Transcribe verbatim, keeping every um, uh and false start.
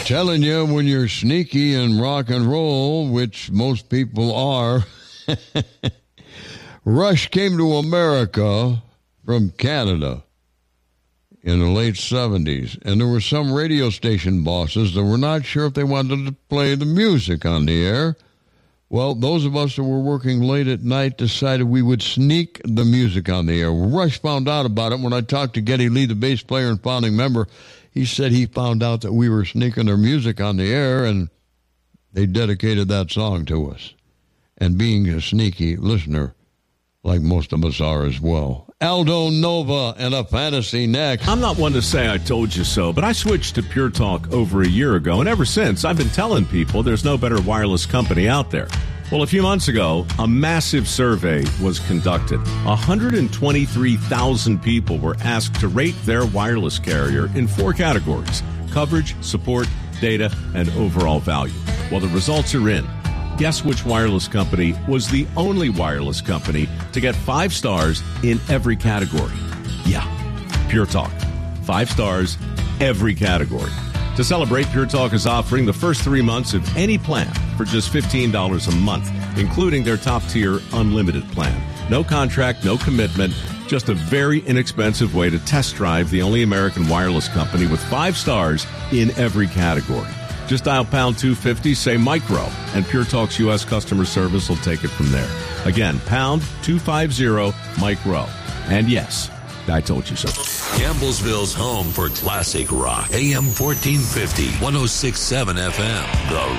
telling you, when you're sneaky in rock and roll, which most people are, Rush came to America from Canada in the late seventies, and there were some radio station bosses that were not sure if they wanted to play the music on the air. Well, those of us that were working late at night decided we would sneak the music on the air. Rush found out about it when I talked to Geddy Lee, the bass player and founding member. He said he found out that we were sneaking their music on the air, and they dedicated that song to us. And being a sneaky listener, like most of us are as well. Aldo Nova and a Fantasy next. I'm not one to say I told you so, but I switched to Pure Talk over a year ago, and ever since, I've been telling people there's no better wireless company out there. Well, a few months ago, a massive survey was conducted. one hundred twenty-three thousand people were asked to rate their wireless carrier in four categories: coverage, support, data, and overall value. Well, the results are in. Guess which wireless company was the only wireless company to get five stars in every category? Yeah, Pure Talk. Five stars, every category. To celebrate, Pure Talk is offering the first three months of any plan for just fifteen dollars a month, including their top-tier unlimited plan. No contract, no commitment, just a very inexpensive way to test drive the only American wireless company with five stars in every category. Just dial pound two fifty, say micro, and Pure Talk's U S customer service will take it from there. Again, pound two fifty, micro. And yes, I told you so. Campbellsville's home for classic rock. A M fourteen fifty, one oh six point seven F M. The